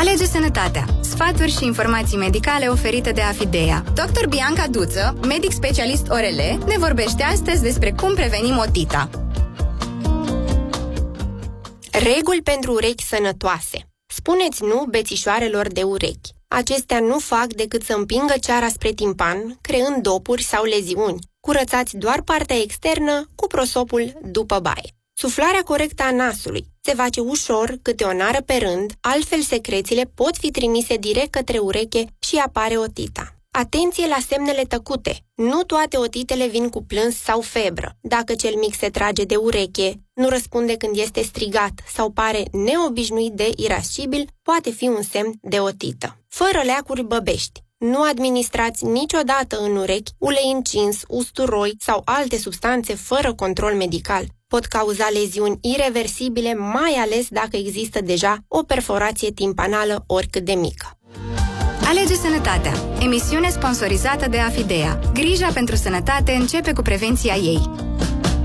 Alege sănătatea. Sfaturi și informații medicale oferite de Afidea. Dr. Bianca Duță, medic specialist ORL, ne vorbește astăzi despre cum prevenim otita. Reguli pentru urechi sănătoase. Spuneți nu bețișoarelor de urechi. Acestea nu fac decât să împingă ceara spre timpan, creând dopuri sau leziuni. Curățați doar partea externă cu prosopul după baie. Suflarea corectă a nasului se face ușor, câte o nară pe rând, altfel secrețiile pot fi trimise direct către ureche și apare otita. Atenție la semnele tăcute! Nu toate otitele vin cu plâns sau febră. Dacă cel mic se trage de ureche, nu răspunde când este strigat sau pare neobișnuit de irascibil, poate fi un semn de otită. Fără leacuri băbești. Nu administrați niciodată în urechi ulei încins, usturoi sau alte substanțe fără control medical. Pot cauza leziuni ireversibile, mai ales dacă există deja o perforație timpanală oricât de mică. Alege sănătatea. Emisiune sponsorizată de Afidea. Grija pentru sănătate începe cu prevenția ei.